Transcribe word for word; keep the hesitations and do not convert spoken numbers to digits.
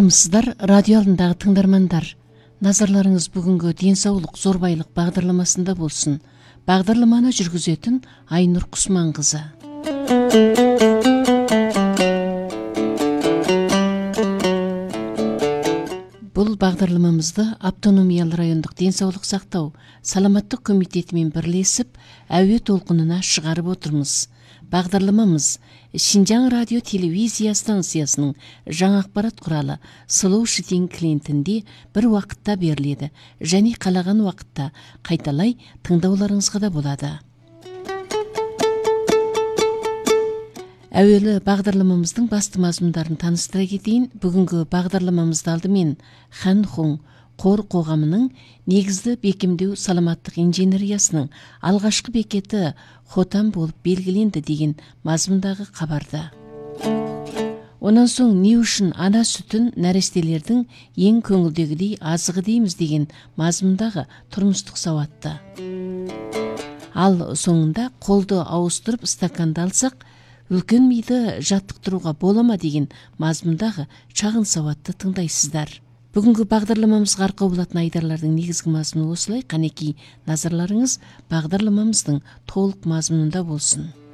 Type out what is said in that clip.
Армысыздар, радио алдындағы тыңдармандар. Назарларыңыз бүгінгі денсаулық зор байлық бағдарламасында болсын. Бағдарламаны жүргізетін Айнұр Құсманқызы. Бұл бағдарламамызды автономиялы райондық денсаулық сақтау саламаттық комитетімен бірлесіп, әуе толқынына шығарып отырмыз. Бағдарламамыз Шинжаң радио телевизия станциясының жаңа ақпарат құралы Slow Shitting клиентінде бір уақытта беріледі, және қалаған уақытта қайталай тыңдауларыңызға да болады. Әуелі бағдарламамыздың басты мазмұндарын таныстыра кетейін. Бүгінгі бағдарламамызды алдымен Хан Хун қор қоғамының негізді бекемдеу саламаттық инженериясының алғашқы бекеті Хотан болып белгіленді деген мазмұндағы хабарды. Онан соң не үшін ана сүтін нәрестелердің ең көңілдегідей азығы дейміз деген мазмұндағы тұрмыстық сауатты. Ал соңында қолды ауыстырып стаканды алсақ, үлкен миды жаттықтыруға болама деген мазмұндағы шағын сауатты тыңдайсыздар. Бүгінгі бағдарламамызға арқау болатын айдарлардың негізгі мазмұны осылай. Қанекей назарларыңыз бағдарламамыздың толық мазмұнында болсын.